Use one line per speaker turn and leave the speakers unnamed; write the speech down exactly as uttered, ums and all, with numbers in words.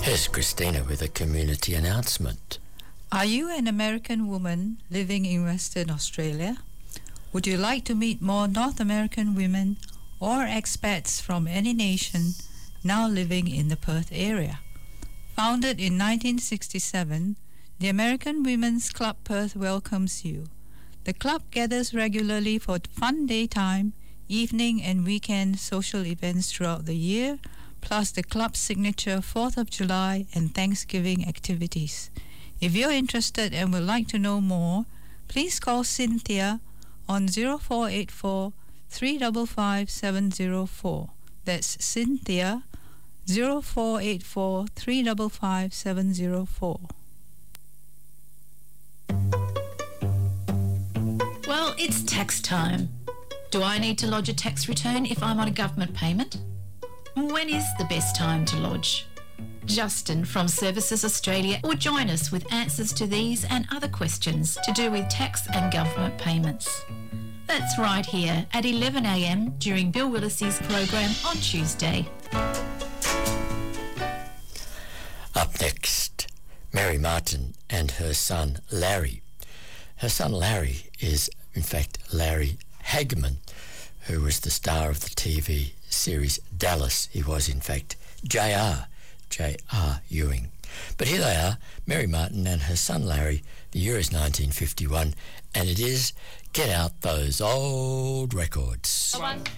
Here's Christina with a community announcement.
Are you an American woman living in Western Australia? Would you like to meet more North American women or expats from any nation now living in the Perth area? Founded in nineteen sixty-seven, the American Women's Club Perth welcomes you. The club gathers regularly for fun daytime, evening and weekend social events throughout the year, plus the club's signature fourth of July and Thanksgiving activities. If you're interested and would like to know more, please call Cynthia on zero four eight four, three five five, seven zero four. That's Cynthia, zero four eight four, three five five, seven zero four.
Well, it's tax time. Do I need to lodge a tax return if I'm on a government payment? When is the best time to lodge? Justin from Services Australia will join us with answers to these and other questions to do with tax and government payments. That's right here at eleven a m during Bill Willis's program on Tuesday.
Up next, Mary Martin and her son Larry. Her son Larry is, in fact, Larry Hagman, who was the star of the T V series Dallas. He was, in fact, J R, J R Ewing. But here they are, Mary Martin and her son Larry. The year is nineteen fifty-one, and it is Get Out Those Old Records.
One,